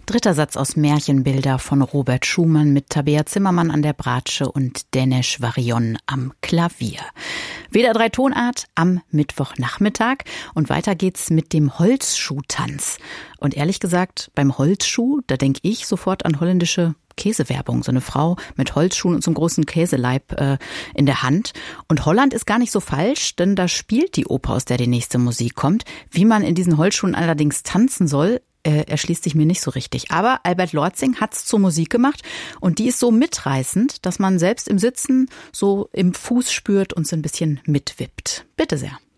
Dritter Satz aus Märchenbilder von Robert Schumann mit Tabea Zimmermann an der Bratsche und Denesh Varion am Klavier. WDR 3 Tonart am Mittwochnachmittag und weiter geht's mit dem Holzschuhtanz. Und ehrlich gesagt, beim Holzschuh, da denke ich sofort an holländische Käsewerbung. So eine Frau mit Holzschuhen und so einem großen Käseleib in der Hand. Und Holland ist gar nicht so falsch, denn da spielt die Oper, aus der die nächste Musik kommt. Wie man in diesen Holzschuhen allerdings tanzen soll, erschließt sich mir nicht so richtig. Aber Albert Lortzing hat's zur Musik gemacht und die ist so mitreißend, dass man selbst im Sitzen so im Fuß spürt und so ein bisschen mitwippt. Bitte sehr.